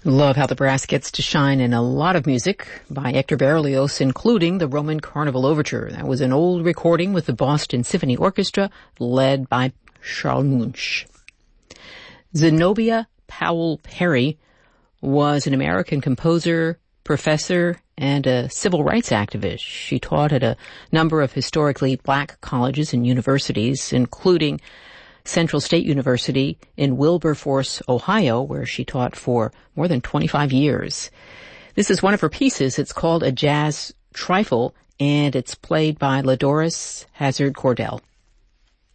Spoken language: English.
Love how the brass gets to shine in a lot of music by Hector Berlioz, including the Roman Carnival Overture. That was an old recording with the Boston Symphony Orchestra, led by Charles Munch. Zenobia Powell Perry was an American composer, professor, and a civil rights activist. She taught at a number of historically black colleges and universities, including Central State University in Wilberforce, Ohio, where she taught for more than 25 years. This is one of her pieces. It's called A Jazz Trifle, and it's played by LaDoris Hazard Cordell.